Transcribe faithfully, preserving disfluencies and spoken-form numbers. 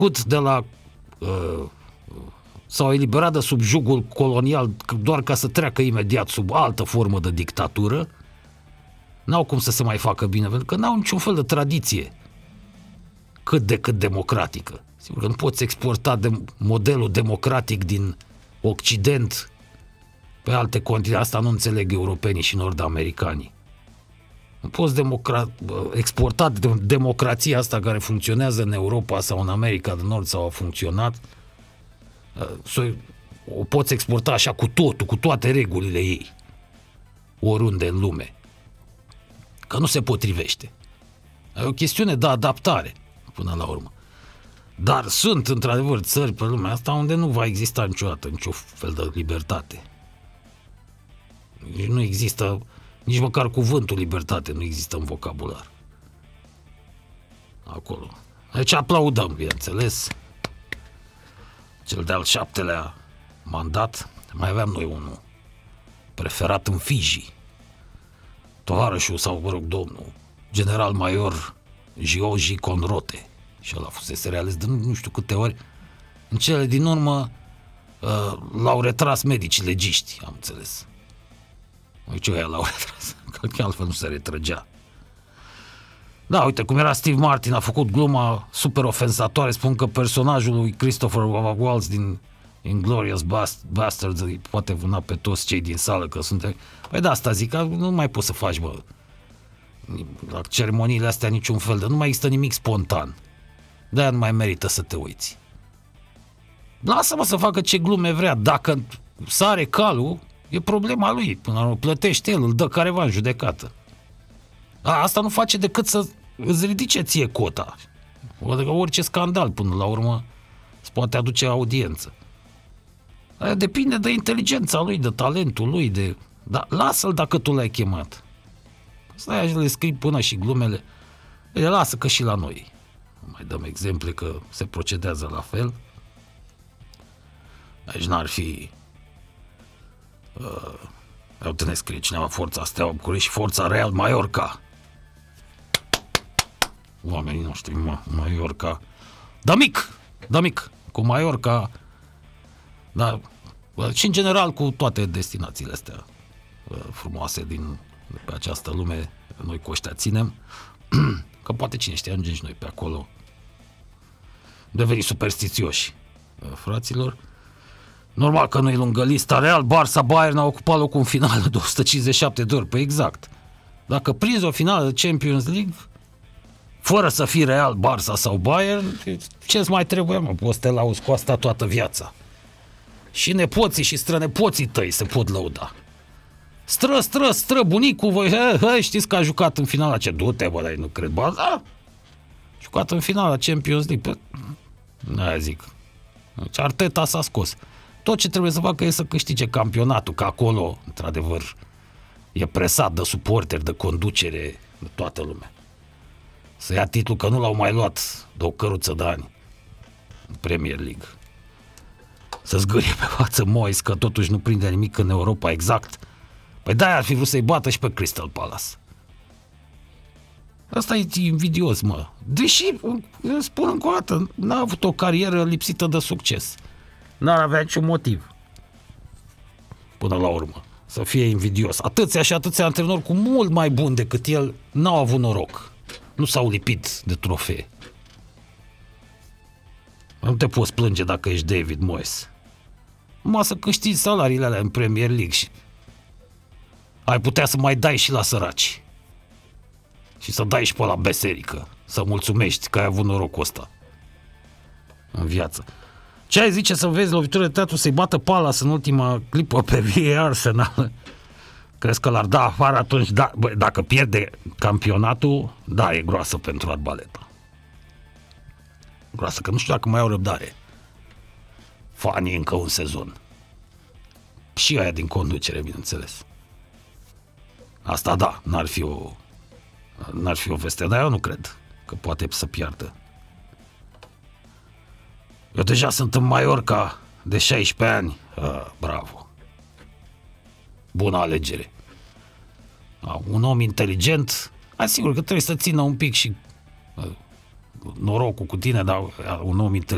de la uh, s-au eliberat de sub jugul colonial doar ca să treacă imediat sub altă formă de dictatură, n-au cum să se mai facă bine, pentru că n-au niciun fel de tradiție cât de cât democratică. Sigur că nu poți exporta de modelul democratic din Occident pe alte continente. Asta nu înțeleg europenii și nord-americanii. Nu poți democra- exporta de- democrația asta care funcționează în Europa sau în America de Nord sau a funcționat, o poți exporta așa cu totul, cu toate regulile ei, oriunde în lume. Că nu se potrivește. E o chestiune de adaptare, până la urmă. Dar sunt, într-adevăr, țări pe lumea asta unde nu va exista niciodată nicio fel de libertate. Nu există, nici măcar cuvântul libertate nu există în vocabular. Acolo. Deci aplaudăm, bineînțeles, cel de-al șaptelea mandat. Mai aveam noi unul preferat în Fiji, tovarășul sau, mă rog, domnul general major Gioji Conrote, și ăla fusese reales de nu știu câte ori. În cele din urmă uh, l-au retras medicii legiști, am înțeles. Ce aia l-au retras, că altfel nu se retrăgea. Da, uite, cum era Steve Martin, a făcut gluma super ofensatoare, spun că personajul lui Christopher Waltz din Inglourious Basterds îi poate vâna pe toți cei din sală că sunt... Păi de asta zic, că nu mai poți să faci, bă, la ceremoniile astea niciun fel de... Nu mai există nimic spontan. De-aia nu mai merită să te uiți. Lasă-mă să facă ce glume vrea. Dacă sare calul, e problema lui. Până la urmă plătește el, îl dă careva în judecată. A, asta nu face decât să îți ridice ție cota. Adică orice scandal, până la urmă, îți poate aduce audiență. Aia depinde de inteligența lui, de talentul lui, de... Dar lasă-l dacă tu l-ai chemat. Stai, le scrii până și glumele. Le lasă că și la noi. Mai dăm exemple că se procedează la fel. Aici n-ar fi... Uh, eu te ne scrie cineva Forța Steaua București și Forța Real Mallorca. Oamenii noștri, Mallorca. Da mic, da mic, cu Mallorca, dar și în general cu toate destinațiile astea frumoase din pe această lume, noi cu ăștia ținem, că poate cine știe, ajungem și noi pe acolo. Deveni superstițioși, fraților. Normal că nu e lungă lista. Real, Barça, Bayern a ocupat locul în finală de o sută cincizeci și șapte de ori. Păi exact. Dacă prinzi o finală de Champions League fără să fii Real, Barça sau Bayern, ce-ți mai trebuie, mă? Poți să te lauzi cu asta toată viața. Și nepoții și strănepoții tăi se pot lăuda. Stră, stră, stră, bunicul, voi, he, he, știți că a jucat în finala, ce du-te, bă, dar nu cred, bă, da? Jucat în finala Champions League, aia zic. Deci Arteta s-a scos. Tot ce trebuie să facă e să câștige campionatul, că acolo, într-adevăr, e presat de suporteri, de conducere, de toată lumea. Să ia titlul, că nu l-au mai luat de o căruță de ani în Premier League. Să zgârie pe față Moyes, că totuși nu prinde nimic în Europa, exact. Păi de-aia ar fi vrut să-i bată și pe Crystal Palace. Asta e invidios, mă. Deși, spun încă o dată, n-a avut o carieră lipsită de succes. N-ar avea niciun motiv. Până la urmă. Să fie invidios. Atâția și atâția antrenori cu mult mai buni decât el n-au avut noroc. Nu s-au lipit de trofee. Nu te poți plânge dacă ești David Moyes. Numai să câștigi salariile alea în Premier League și ai putea să mai dai și la săraci. Și să dai și pe la beserică. Să mulțumești că ai avut norocul ăsta în viață. Ce ai zice să vezi lovitură de teatru să-i bată Palace în ultima clipă pe V A R Arsenal? Crezi că l-ar da afară atunci? Da, bă, dacă pierde campionatul, da, e groasă pentru Arbaleta. Groasă, că nu știu dacă mai au răbdare fanii încă un sezon. Și aia din conducere, bineînțeles. Asta da, n-ar fi o n-ar fi o veste, dar eu nu cred că poate să piardă. Eu deja sunt în Mallorca de șaisprezece ani. Ah, bravo. Bună alegere. Ah, un om inteligent, asigur că trebuie să țină un pic și uh, norocul cu tine, dar uh, un om inteligent